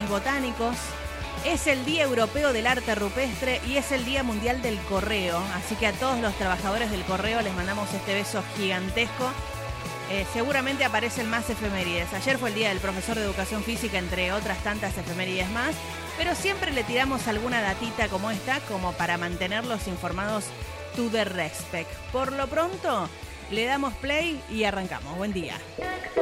jardines botánicos. Es el Día Europeo del Arte Rupestre y es el Día Mundial del Correo. Así que a todos los trabajadores del correo les mandamos este beso gigantesco. Seguramente aparecen más efemérides. Ayer fue el Día del Profesor de Educación Física, entre otras tantas efemérides más. Pero siempre le tiramos alguna datita como esta, como para mantenerlos informados to the respect. Por lo pronto, le damos play y arrancamos. Buen día.